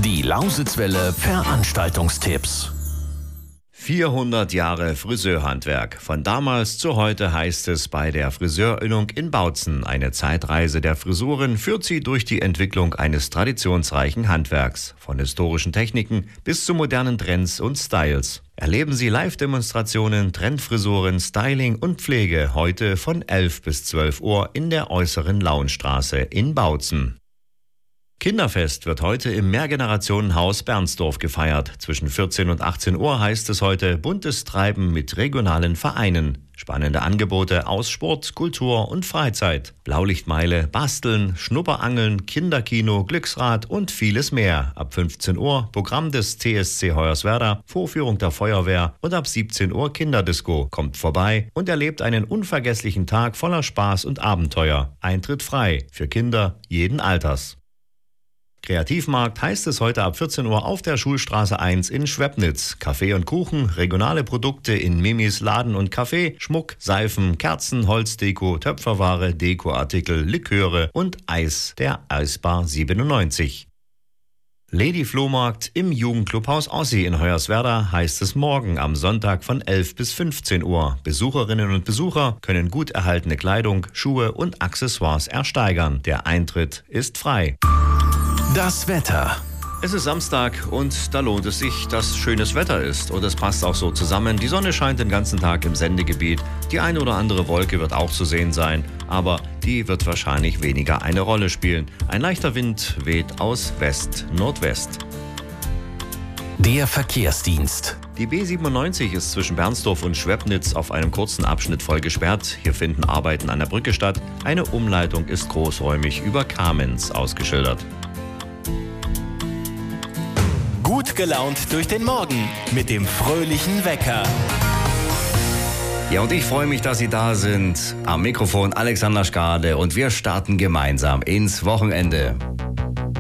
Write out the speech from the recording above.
Die Lausitzwelle Veranstaltungstipps. 400 Jahre Friseurhandwerk. Von damals zu heute heißt es bei der Friseurinnung in Bautzen. Eine Zeitreise der Frisuren führt sie durch die Entwicklung eines traditionsreichen Handwerks. Von historischen Techniken bis zu modernen Trends und Styles. Erleben Sie Live-Demonstrationen, Trendfrisuren, Styling und Pflege heute von 11 bis 12 Uhr in der äußeren Lauenstraße in Bautzen. Kinderfest wird heute im Mehrgenerationenhaus Bernsdorf gefeiert. Zwischen 14 und 18 Uhr heißt es heute buntes Treiben mit regionalen Vereinen. Spannende Angebote aus Sport, Kultur und Freizeit. Blaulichtmeile, Basteln, Schnupperangeln, Kinderkino, Glücksrad und vieles mehr. Ab 15 Uhr Programm des CSC Hoyerswerda, Vorführung der Feuerwehr und ab 17 Uhr Kinderdisco. Kommt vorbei und erlebt einen unvergesslichen Tag voller Spaß und Abenteuer. Eintritt frei, für Kinder jeden Alters. Kreativmarkt heißt es heute ab 14 Uhr auf der Schulstraße 1 in Schwepnitz. Kaffee und Kuchen, regionale Produkte in Mimis Laden und Café, Schmuck, Seifen, Kerzen, Holzdeko, Töpferware, Dekoartikel, Liköre und Eis der Eisbar 97. Lady Flohmarkt im Jugendclubhaus Ossi in Hoyerswerda heißt es morgen am Sonntag von 11 bis 15 Uhr. Besucherinnen und Besucher können gut erhaltene Kleidung, Schuhe und Accessoires ersteigern. Der Eintritt ist frei. Das Wetter. Es ist Samstag und da lohnt es sich, dass schönes Wetter ist. Und es passt auch so zusammen. Die Sonne scheint den ganzen Tag im Sendegebiet. Die eine oder andere Wolke wird auch zu sehen sein, aber die wird wahrscheinlich weniger eine Rolle spielen. Ein leichter Wind weht aus West-Nordwest. Der Verkehrsdienst. Die B97 ist zwischen Bernsdorf und Schwepnitz auf einem kurzen Abschnitt voll gesperrt. Hier finden Arbeiten an der Brücke statt. Eine Umleitung ist großräumig über Kamenz ausgeschildert. Gut gelaunt durch den Morgen mit dem fröhlichen Wecker. Ja, und ich freue mich, dass Sie da sind. Am Mikrofon Alexander Skade und wir starten gemeinsam ins Wochenende.